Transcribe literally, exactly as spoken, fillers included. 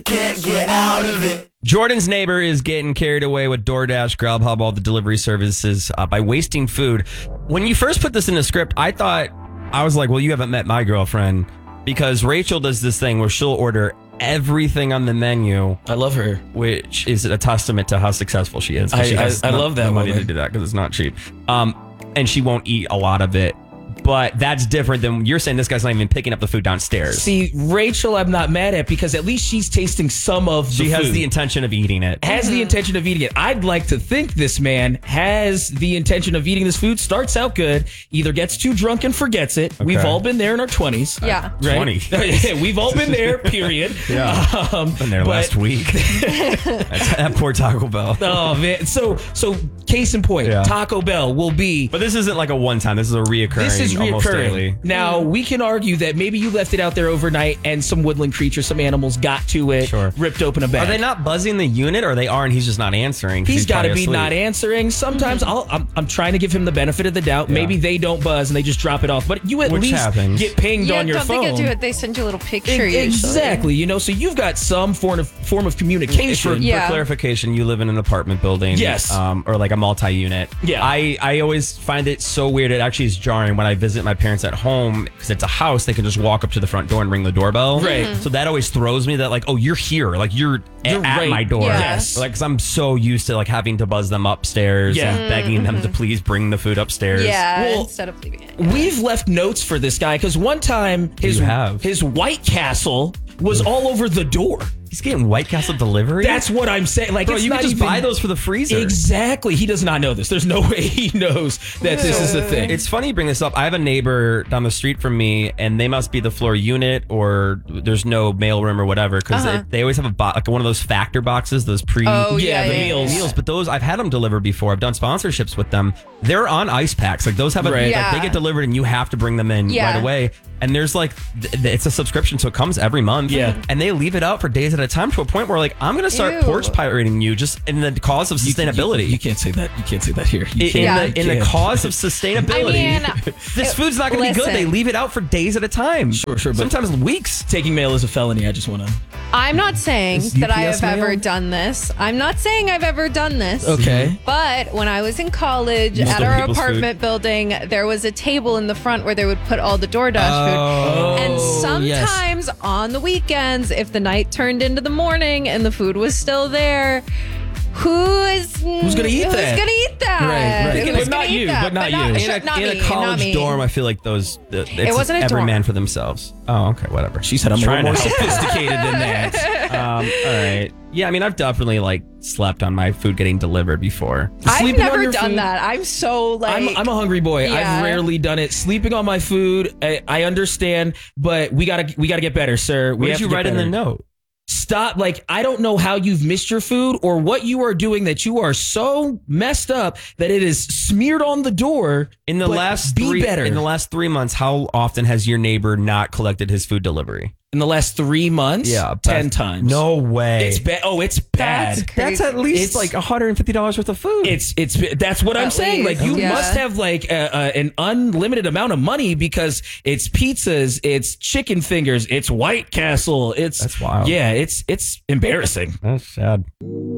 can't get out of it. Jordan's neighbor is getting carried away with DoorDash, Grubhub, all the delivery services uh, by wasting food. When you first put this in the script, I thought, I was like, well, you haven't met my girlfriend, because Rachel does this thing where she'll order everything on the menu. I love her. Which is a testament to how successful she is. I, she has I, I no, love that no money woman. to do that because it's not cheap. Um, and she won't eat a lot of it. But that's different than you're saying. This guy's not even picking up the food downstairs. See, Rachel, I'm not mad at, because at least she's tasting some of the She food. has the intention of eating it. Has Mm-hmm. the intention of eating it. I'd like to think this man has the intention of eating this food. Starts out good, either gets too drunk and forgets it. Okay. We've all been there in our twenties. Yeah. Right? twenty. We've all been there, period. Yeah. Um, Been there but- last week. That's, that poor Taco Bell. Oh, man. So, so case in point, Yeah. Taco Bell will be... But this isn't like a one time. This is a reoccurring. This is almost reoccurring. daily. Now, we can argue that maybe you left it out there overnight and some woodland creature, some animals got to it, Sure. ripped open a bag. Are they not buzzing the unit, or they are and he's just not answering? 'cause He's got to probably be asleep? not answering. Sometimes I'll, I'm, I'm trying to give him the benefit of the doubt. Yeah. Maybe they don't buzz and they just drop it off. But you at Which least happens. get pinged Yeah, on your don't phone. they get to it? They send you a little picture E- usually. Exactly. You know, so you've got some form of form of For, communication. for Yeah. clarification, you live in an apartment building. Yes. Um, or like a multi-unit. Yeah. I, I always find it so weird. It actually is jarring when I visit my parents at home, because it's a house. They can just walk up to the front door and ring the doorbell. Right. Mhm. So that always throws me that like, oh, you're here. Like you're, a- You're at right. my door. Yeah. Yes. Like, cause I'm so used to like having to buzz them upstairs Yeah. and begging them to please bring the food upstairs. Yeah, Well, instead of leaving it. We've left notes for this guy because one time his You have. his White Castle was all over the door. He's getting White Castle delivery. That's what I'm saying. Like, Bro, it's you not could just even, buy those for the freezer. Exactly. He does not know this. There's no way he knows that this is a thing. It's funny you bring this up. I have a neighbor down the street from me, and they must be the floor unit, or there's no mail room or whatever, because Uh-huh. they, they always have a bo- like one of those factor boxes, those pre Oh, yeah, yeah, the yeah, meals. yeah. meals. But those I've had them delivered before. I've done sponsorships with them. They're on ice packs. Like those have a, Right. like, Yeah. they get delivered, and you have to bring them in Yeah. right away. And there's like th- th- it's a subscription, so it comes every month. Yeah. And they leave it out for days at a time to a point where like I'm gonna start Ew. porch pirating you just in the cause of sustainability. You, you can't say that. You can't say that here. You in, can't. Yeah. the, in the Can't. cause of sustainability. I mean, this food's not going to be good. listen. They leave it out for days at a time. Sure, sure, but- Sometimes weeks. Taking mail is a felony. I just want to. I'm not saying Is that I U P S have ever mail? done this. I'm not saying I've ever done this. Okay. But when I was in college You at stole our people's apartment building, there was a table in the front where they would put all the DoorDash Oh, food. And yes. sometimes on the weekends, if the night turned into the morning and the food was still there, who is Who's gonna eat who's that? gonna eat that? Right, right. Who's But gonna not eat you, that? but not you. Not, In sure, a, not in me, a college not me. dorm, I feel like those. The, it's wasn't a every dorm. man for themselves. Oh, okay, whatever. She said I'm a Trying little more to help. sophisticated than that. Um, all right. Yeah, I mean, I've definitely like slept on my food getting delivered before. I've Sleeping on never your done food? that. I'm so like. I'm, I'm a hungry boy. Yeah. I've rarely done it. Sleeping on my food, I, I understand, but we gotta we gotta get better, sir. We What have did you to get write in the better. note? Stop. Like, I don't know how you've missed your food or what you are doing that you are so messed up that it is smeared on the door. In the but last be three, better. in the last three months, how often has your neighbor not collected his food delivery? In the last three months, Yeah, ten best- times. No way. it's bad. Oh, it's bad. That's That's at least It's- like one hundred fifty dollars worth of food. It's it's that's what I'm At saying. least, Like you yeah. must have like a, a, an unlimited amount of money because it's pizzas, it's chicken fingers, it's White Castle. It's That's wild. Yeah, it's it's embarrassing. That's sad.